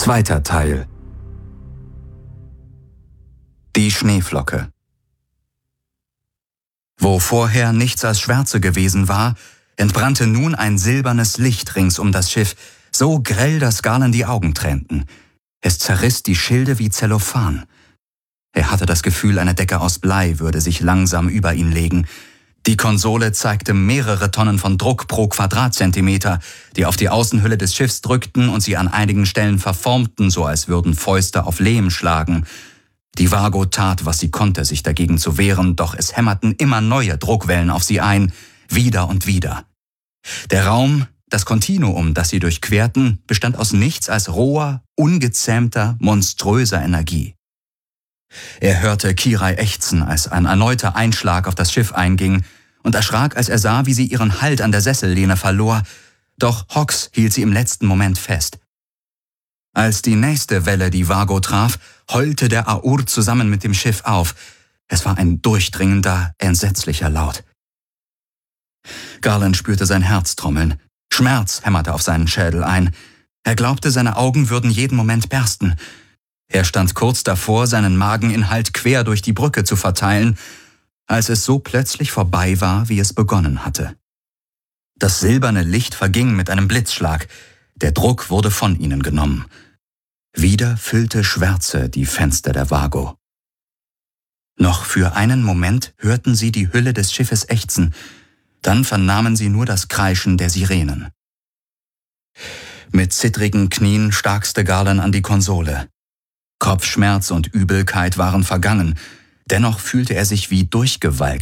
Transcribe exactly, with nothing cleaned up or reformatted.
Zweiter Teil. Die Schneeflocke. Wo vorher nichts als Schwärze gewesen war, entbrannte nun ein silbernes Licht rings um das Schiff, so grell, dass Galen die Augen tränten. Es zerriss die Schilde wie Zellophan. Er hatte das Gefühl, eine Decke aus Blei würde sich langsam über ihn legen. Die Konsole zeigte mehrere Tonnen von Druck pro Quadratzentimeter, die auf die Außenhülle des Schiffs drückten und sie an einigen Stellen verformten, so als würden Fäuste auf Lehm schlagen. Die Vago tat, was sie konnte, sich dagegen zu wehren, doch es hämmerten immer neue Druckwellen auf sie ein, wieder und wieder. Der Raum, das Kontinuum, das sie durchquerten, bestand aus nichts als roher, ungezähmter, monströser Energie. Er hörte Kirai ächzen, als ein erneuter Einschlag auf das Schiff einging, und erschrak, als er sah, wie sie ihren Halt an der Sessellehne verlor, doch Hox hielt sie im letzten Moment fest. Als die nächste Welle die Vago traf, heulte der Aur zusammen mit dem Schiff auf. Es war ein durchdringender, entsetzlicher Laut. Galen spürte sein Herz trommeln. Schmerz hämmerte auf seinen Schädel ein. Er glaubte, seine Augen würden jeden Moment bersten. Er stand kurz davor, seinen Mageninhalt quer durch die Brücke zu verteilen, als es so plötzlich vorbei war, wie es begonnen hatte. Das silberne Licht verging mit einem Blitzschlag. Der Druck wurde von ihnen genommen. Wieder füllte Schwärze die Fenster der Vago. Noch für einen Moment hörten sie die Hülle des Schiffes ächzen, dann vernahmen sie nur das Kreischen der Sirenen. Mit zittrigen Knien starkste Galen an die Konsole. Kopfschmerz und Übelkeit waren vergangen, dennoch fühlte er sich wie durchgewalkt